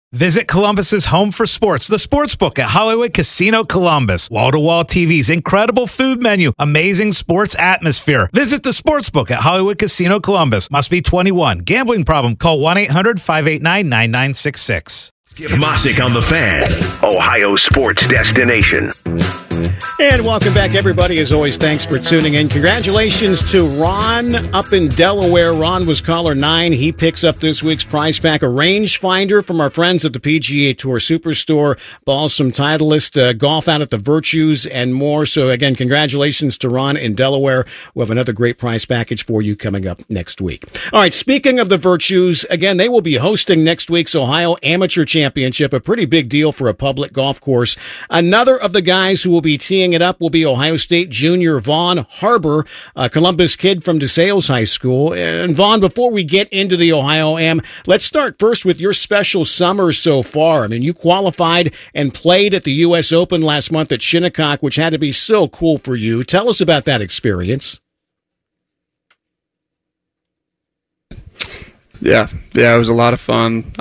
Visit Columbus's home for sports, the Sportsbook at Hollywood Casino Columbus. Wall-to-wall TVs, incredible food menu, amazing sports atmosphere. Visit the Sportsbook at Hollywood Casino Columbus. Must be 21. Gambling problem? Call 1-800-589-9966. Mossick on the Fan, Ohio sports destination. And welcome back, everybody. As always, thanks for tuning in. Congratulations to Ron up in Delaware. Ron was caller 9. He picks up this week's prize pack, a rangefinder from our friends at the PGA Tour Superstore, Balsam Titleist, golf out at the Virtues, and more. So, again, congratulations to Ron in Delaware. We'll have another great prize package for you coming up next week. All right, speaking of the Virtues, again, they will be hosting next week's Ohio Amateur Championship, a pretty big deal for a public golf course. Another of the guys who will be teeing it up will be Ohio State junior Vaughn Harbor, a Columbus kid from DeSales High School. And Vaughn, before we get into the Ohio Am, let's start first with your special summer so far. I mean, you qualified and played at the U.S. Open last month at Shinnecock, which had to be so cool for you. Tell us about that experience. Yeah, it was a lot of fun.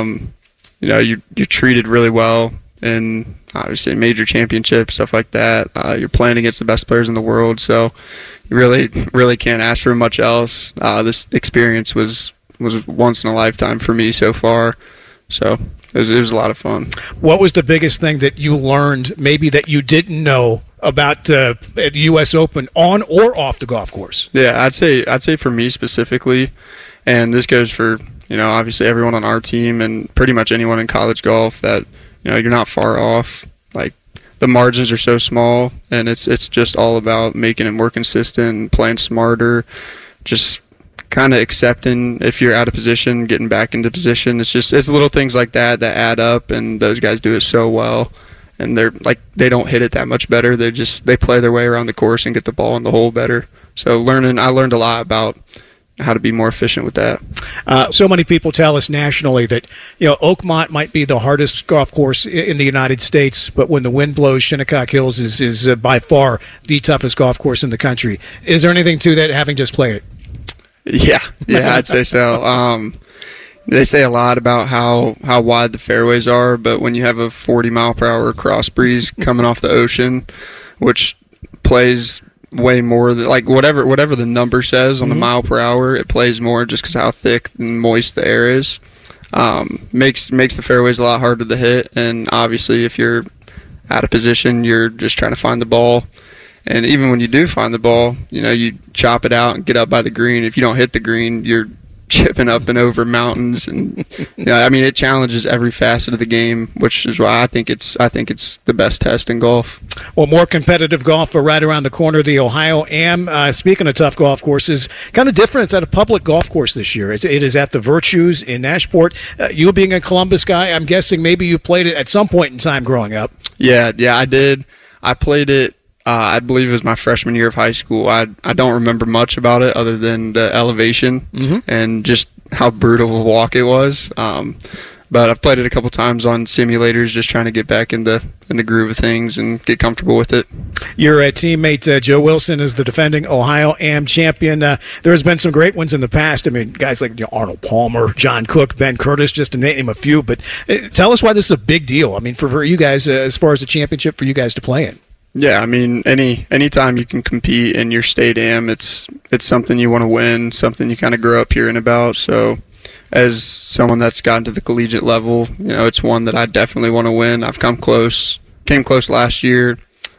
You're treated really well, and obviously major championships, stuff like that. You're playing against the best players in the world, so you really can't ask for much else. This experience was once in a lifetime for me so far, so it was a lot of fun. What was the biggest thing that you learned, maybe that you didn't know about the U.S. Open on or off the golf course? Yeah, I'd say for me specifically, and this goes for obviously everyone on our team and pretty much anyone in college golf, that you're not far off. Like, the margins are so small, and it's just all about making it more consistent, playing smarter, just kind of accepting if you're out of position, getting back into position. It's little things like that add up, and those guys do it so well. And they don't hit it that much better. They play their way around the course and get the ball in the hole better. So I learned a lot about how to be more efficient with that. So many people tell us nationally that Oakmont might be the hardest golf course in the United States, but when the wind blows, Shinnecock Hills is by far the toughest golf course in the country. Is there anything to that, having just played it? Yeah, I'd say so. They say a lot about how wide the fairways are, but when you have a 40-mile-per-hour cross breeze coming off the ocean, which plays way more like whatever the number says on the mile per hour, it plays more just because how thick and moist the air is. Makes the fairways a lot harder to hit, and obviously if you're out of position, you're just trying to find the ball. And even when you do find the ball, you chop it out and get up by the green. If you don't hit the green, you're chipping up and over mountains, and it challenges every facet of the game, which is why I think it's the best test in golf. Well, more competitive golf right around the corner, the Ohio Am. Speaking of tough golf courses, kind of different. It's at a public golf course this year. It is at the Virtues in Nashport. You being a Columbus guy, I'm guessing maybe you played it at some point in time growing up. Yeah, I did. I played it. I believe it was my freshman year of high school. I don't remember much about it other than the elevation and just how brutal of a walk it was. But I've played it a couple times on simulators, just trying to get back in the groove of things and get comfortable with it. Your teammate Joe Wilson is the defending Ohio Am champion. There has been some great ones in the past. I mean, guys like Arnold Palmer, John Cook, Ben Curtis, just to name a few. But tell us why this is a big deal. I mean, for you guys, as far as a championship for you guys to play in. Yeah, I mean, anytime you can compete in your state am, it's something you want to win, something you kind of grow up hearing about. So as someone that's gotten to the collegiate level, it's one that I definitely want to win. I've came close last year,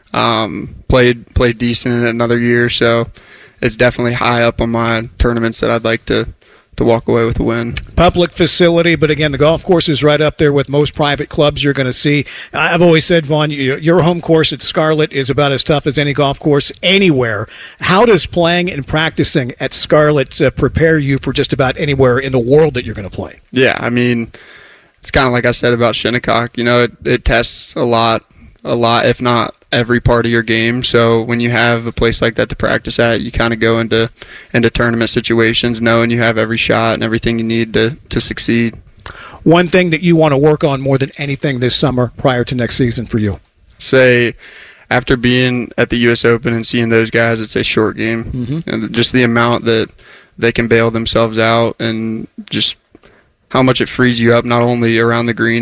played decent in it another year, so it's definitely high up on my tournaments that I'd like to walk away with a win. Public facility, but again, the golf course is right up there with most private clubs you're going to see. I've always said, Vaughn, your home course at Scarlett is about as tough as any golf course anywhere. How does playing and practicing at Scarlett prepare you for just about anywhere in the world that you're going to play? Yeah, I mean, it's kind of like I said about Shinnecock. It tests a lot, if not every part of your game. So when you have a place like that to practice at, you kind of go into tournament situations knowing you have every shot and everything you need to succeed. One thing that you want to work on more than anything this summer prior to next season for you? Say, after being at the U.S. Open and seeing those guys, it's a short game. And just the amount that they can bail themselves out and just how much it frees you up, not only around the green,